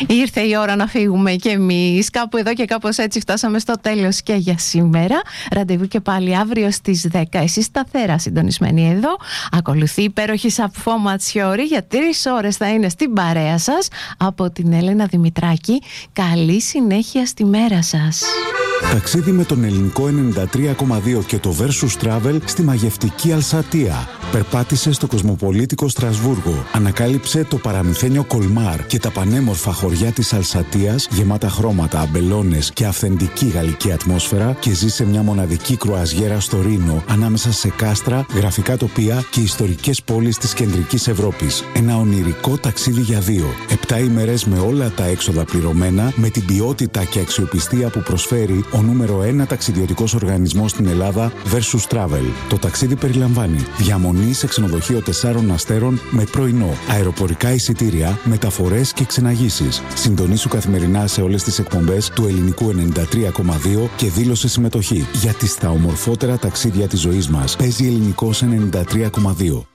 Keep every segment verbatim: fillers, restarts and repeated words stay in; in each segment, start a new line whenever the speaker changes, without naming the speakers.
Ήρθε η ώρα να φύγουμε κι εμείς. Κάπου εδώ και κάπως έτσι φτάσαμε στο τέλος και για σήμερα. Ραντεβού και πάλι αύριο στις δέκα. Εσείς σταθερά συντονισμένοι εδώ. Ακολουθεί η υπέροχη Σαφώ Ματσιώρη. Για τρεις ώρες θα είναι στην παρέα σας. Από την Έλενα Δημητράκη. Καλή συνέχεια στη μέρα σας.
Ταξίδι με τον ελληνικό ενενήντα τρία κόμμα δύο και το Versus Travel στη μαγευτική Αλσατία. Περπάτησε στο κοσμοπολίτικο Στρασβούργο. Ανακάλυψε το παραμυθένιο Κολμάρ και τα πανέμορφα χωριά της Αλσατίας, γεμάτα χρώματα, αμπελώνες και αυθεντική γαλλική ατμόσφαιρα, και ζήσε μια μοναδική κρουαζιέρα στο Ρήνο, ανάμεσα σε κάστρα, γραφικά τοπία και ιστορικές πόλεις της κεντρικής Ευρώπης. Ένα ονειρικό ταξίδι για δύο. Επτά ημέρες με όλα τα έξοδα πληρωμένα, με την ποιότητα και αξιοπιστία που προσφέρει ο νούμερο ένα ταξιδιωτικός οργανισμός στην Ελλάδα, Versus Travel. Το ταξίδι περιλαμβάνει διαμονή σε ξενοδοχείο τεσσάρων αστέρων με πρωινό, αεροπορικά εισιτήρια, μεταφορές και ξεναγήσεις. Συντονίσου καθημερινά σε όλες τις εκπομπές του ελληνικού ενενήντα τρία κόμμα δύο και δήλωσε συμμετοχή. Γιατί στα ομορφότερα ταξίδια της ζωής μας παίζει ελληνικός ενενήντα τρία κόμμα δύο.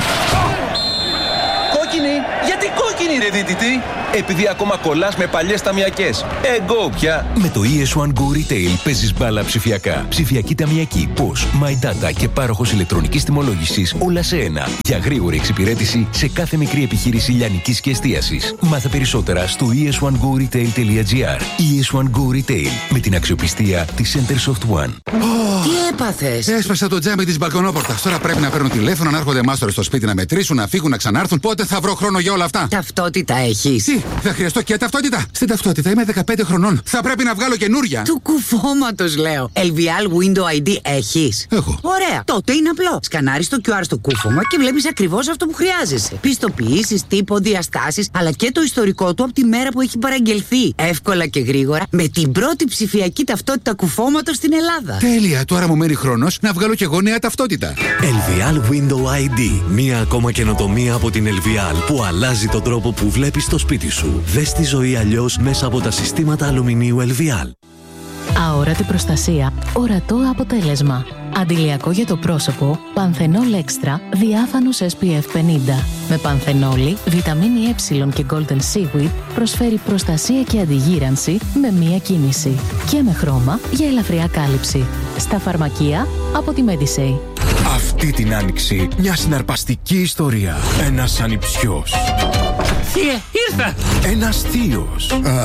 Κόκκινη! Γιατί κόκκινη, ρε δίτητη? Επειδή ακόμα κολλάς με παλιές ταμιακές. Εγώ πια.
Με το ι ες One Go Retail παίζεις μπάλα ψηφιακά. Ψηφιακή ταμιακή, πώς, My Data και πάροχος ηλεκτρονικής τιμολόγησης, όλα σε ένα. Για γρήγορη εξυπηρέτηση σε κάθε μικρή επιχείρηση λιανικής και εστίασης. Μάθε περισσότερα στο ι ες one go retail τελεία τζι άρ. ι ες One Go Retail, με την αξιοπιστία της Centersoft One.
Τι έπαθες?
Έσπασα το τζάμι της μπαλκονόπορτας. Τώρα πρέπει να παίρνω τηλέφωνο, να έρχονται μάστορες στο σπίτι να μετρήσουν, να φύγουν, να ξανάρθουν. Πότε θα βρω χρόνο για όλα αυτά?
Ταυτότητα έχεις?
Τι, θα χρειαστώ και ταυτότητα? Στην ταυτότητα είμαι δεκαπέντε χρονών. Θα πρέπει να βγάλω καινούρια.
Του κουφώματος λέω. ελ βι ελ Window άι ντι έχεις?
Έχω.
Ωραία. Τότε είναι απλό. Σκανάρεις το κιου αρ στο κούφωμα και βλέπεις ακριβώς αυτό που χρειάζεσαι. Πιστοποιήσεις, τύπο, διαστάσεις, αλλά και το ιστορικό του από τη μέρα που έχει παραγγελθεί. Εύκολα και γρήγορα, με την πρώτη ψηφιακή ταυτότητα κουφώματος στην Ελλάδα.
Τέλεια. Τώρα μου μένει χρόνος να βγάλω κι εγώ νέα ταυτότητα.
ελ βι ελ Window άι ντι. Μία ακόμα καινοτομία από την ελ βι ελ που αλλάζει τον τρόπο που βλέπεις το σπίτι σου. Δες τη ζωή αλλιώς μέσα από τα συστήματα αλουμινίου ελ βι ελ.
Αόρατη προστασία, ορατό αποτέλεσμα. Αντιλιακό για το πρόσωπο, Πανθενόλ Extra, διάφανος ες πι εφ πενήντα. Με πανθενόλη, βιταμίνη Ε και Golden Seaweed προσφέρει προστασία και αντιγύρανση με μία κίνηση. Και με χρώμα για ελαφριά κάλυψη. Στα φαρμακεία από τη Medisay.
Αυτή την άνοιξη, μια συναρπαστική ιστορία. Ένας ανιψιός.
Θείε, ήρθα!
Ένας θείος.
Α,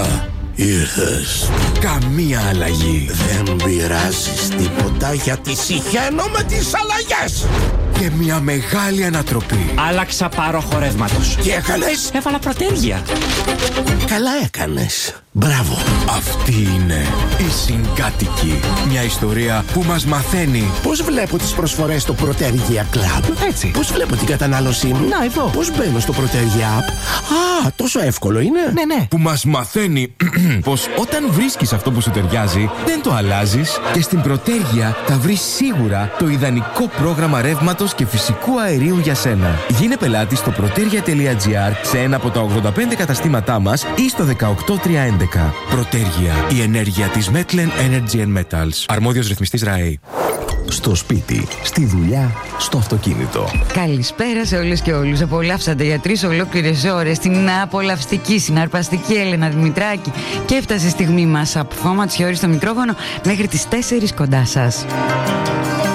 ήρθες.
Καμία αλλαγή.
Δεν πειράζεις τίποτα γιατί συχαίνω με τις αλλαγές.
Και μια μεγάλη ανατροπή.
Άλλαξα πάροχο ρεύματος.
Τι έκανες?
Έβαλα πρωτέργεια. Καλά έκανες. Μπράβο.
Αυτή είναι η Συγκάτοικη. Μια ιστορία που μας μαθαίνει
πώς βλέπω τις προσφορές στο Πρωτέργεια Club.
Έτσι.
Πώς βλέπω την κατανάλωσή μου.
Να, εδώ.
Πώς μπαίνω στο Πρωτέργεια App. Α, τόσο εύκολο είναι.
Ναι, ναι. Που μας μαθαίνει πως όταν βρίσκεις αυτό που σου ταιριάζει, δεν το αλλάζεις και στην Πρωτέργεια θα βρεις σίγουρα το ιδανικό πρόγραμμα ρεύματος και φυσικού αερίου για σένα. Γίνε πελάτης στο πρωτέργεια τελεία τζι άρ σε ένα από τα ογδόντα πέντε καταστήματά μας ή στο δεκαοκτώ τριακόσια έντεκα. Πρωτέργεια. Η ενέργεια της Metlen Energy and Metals. Αρμόδιος ρυθμιστής ΡΑΕ.
Στο σπίτι, στη δουλειά, στο αυτοκίνητο.
Καλησπέρα σε όλες και όλους. Απολαύσατε για τρεις ολόκληρες ώρες την απολαυστική, συναρπαστική Έλενα Δημητράκη και έφτασε η στιγμή μας από Σαφώ Ματσιώρη στο μικρόφωνο μέχρι τις τέσσερις κοντά σας.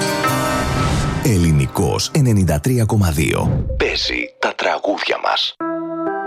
Ελληνικός ενενήντα τρία κόμμα δύο. Παίζει τα τραγούδια μας.